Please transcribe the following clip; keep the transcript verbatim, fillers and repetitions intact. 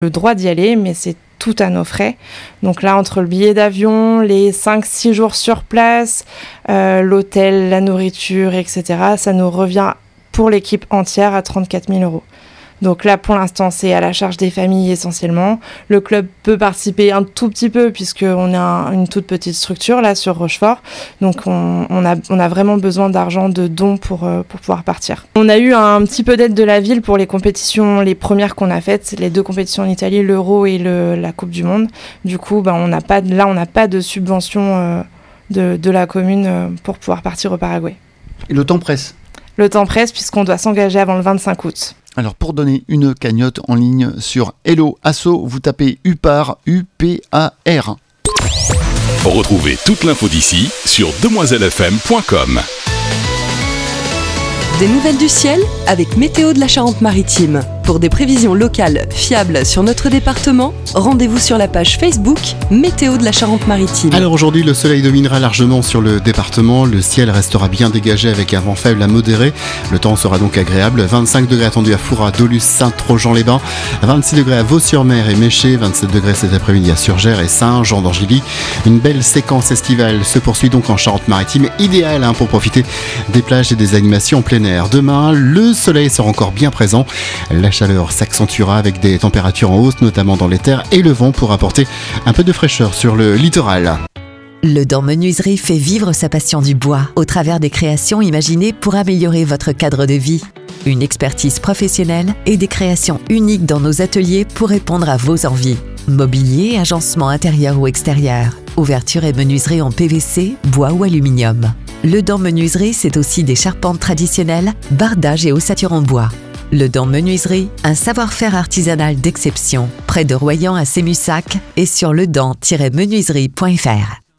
le droit d'y aller, mais c'est tout à nos frais. Donc là, entre le billet d'avion, les cinq six jours sur place, euh, l'hôtel, la nourriture, et cetera, ça nous revient pour l'équipe entière à trente-quatre mille euros. Donc là, pour l'instant, c'est à la charge des familles essentiellement. Le club peut participer un tout petit peu puisqu'on est un, une toute petite structure là sur Rochefort. Donc on, on, a, on a vraiment besoin d'argent, de dons pour, euh, pour pouvoir partir. On a eu un petit peu d'aide de la ville pour les compétitions, les premières qu'on a faites, les deux compétitions en Italie, l'Euro et le, la Coupe du Monde. Du coup, ben, on n'a pas, là, on n'a pas de subvention euh, de, de la commune euh, pour pouvoir partir au Paraguay. Et le temps presse. Le temps presse puisqu'on doit s'engager avant le vingt-cinq août. Alors pour donner une cagnotte en ligne sur Hello Asso, vous tapez U P A R, U P A R. Retrouvez toute l'info d'ici sur demoiselle f m point com. Des nouvelles du ciel avec Météo de la Charente-Maritime. Pour des prévisions locales fiables sur notre département, rendez-vous sur la page Facebook Météo de la Charente-Maritime. Alors aujourd'hui, le soleil dominera largement sur le département. Le ciel restera bien dégagé avec un vent faible à modéré. Le temps sera donc agréable. vingt-cinq degrés attendus à Foura, Dolus, Saint-Trojan-les-Bains. vingt-six degrés à Vaux-sur-Mer et Méché. vingt-sept degrés cet après-midi à Surgères et Saint-Jean d'Angély. Une belle séquence estivale se poursuit donc en Charente-Maritime. Idéal hein, pour profiter des plages et des animations en plein air. Demain, le soleil sera encore bien présent. La chaleur s'accentuera avec des températures en hausse, notamment dans les terres, et le vent pour apporter un peu de fraîcheur sur le littoral. Le Dent Menuiserie fait vivre sa passion du bois au travers des créations imaginées pour améliorer votre cadre de vie. Une expertise professionnelle et des créations uniques dans nos ateliers pour répondre à vos envies. Mobilier, agencement intérieur ou extérieur, ouverture et menuiserie en P V C, bois ou aluminium. Le Dent Menuiserie, c'est aussi des charpentes traditionnelles, bardage et ossature en bois. Le Dent Menuiserie, un savoir-faire artisanal d'exception, près de Royan à Sémussac et sur ledent tiret menuiserie point f r.